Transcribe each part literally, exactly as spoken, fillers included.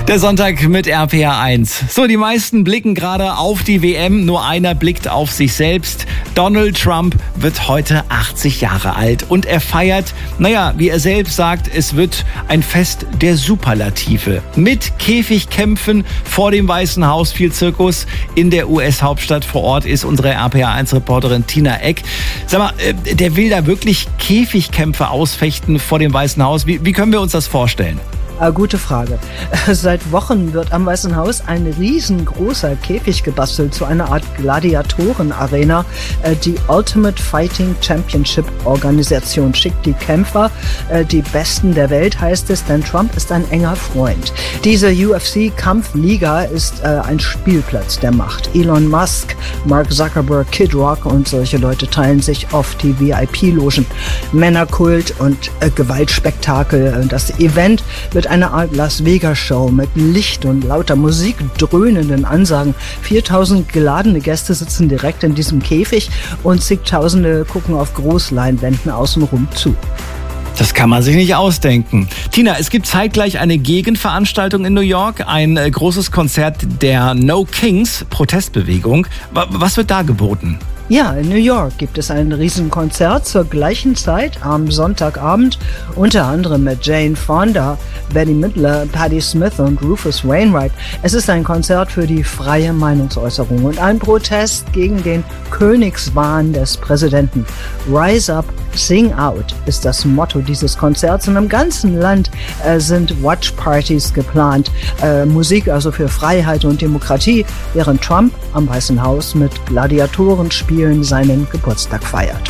Der Sonntag mit R P R eins. So, die meisten blicken gerade auf die W M, nur einer blickt auf sich selbst. Donald Trump wird heute achtzig Jahre alt und er feiert, naja, wie er selbst sagt, es wird ein Fest der Superlative. Mit Käfigkämpfen vor dem Weißen Haus, viel Zirkus in der U S-Hauptstadt. Vor Ort ist unsere R P R eins-Reporterin Tina Eck. Sag mal, der will da wirklich Käfigkämpfe ausfechten vor dem Weißen Haus. Wie, wie können wir uns das vorstellen? Äh, gute Frage. Seit Wochen wird am Weißen Haus ein riesengroßer Käfig gebastelt zu einer Art Gladiatorenarena. Äh, die Ultimate Fighting Championship Organisation schickt die Kämpfer, äh, die Besten der Welt heißt es, denn Trump ist ein enger Freund. Diese U F C-Kampfliga ist äh, ein Spielplatz der Macht. Elon Musk, Mark Zuckerberg, Kid Rock und solche Leute teilen sich oft die V I P-Logen. Männerkult und äh, Gewaltspektakel. Das Event wird eine Art Las Vegas Show mit Licht und lauter Musik, dröhnenden Ansagen. viertausend geladene Gäste sitzen direkt in diesem Käfig und zigtausende gucken auf Großleinwänden außenrum zu. Das kann man sich nicht ausdenken. Tina, es gibt zeitgleich eine Gegenveranstaltung in New York, ein äh, großes Konzert der No Kings Protestbewegung. W- was wird da geboten? Ja, in New York gibt es ein Riesenkonzert zur gleichen Zeit am Sonntagabend, unter anderem mit Jane Fonda, Bette Midler, Patti Smith und Rufus Wainwright. Es ist ein Konzert für die freie Meinungsäußerung und ein Protest gegen den Königswahn des Präsidenten. Rise Up, Sing Out ist das Motto dieses Konzerts und im ganzen Land äh, sind Watchpartys geplant. Äh, Musik also für Freiheit und Demokratie, während Trump am Weißen Haus mit Gladiatoren spielt seinen Geburtstag feiert.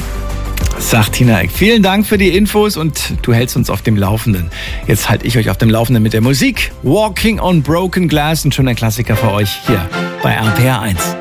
Sagt Tina Eck. Vielen Dank für die Infos und du hältst uns auf dem Laufenden. Jetzt halte ich euch auf dem Laufenden mit der Musik. Walking on Broken Glass, ein schöner Klassiker für euch hier bei R P R eins.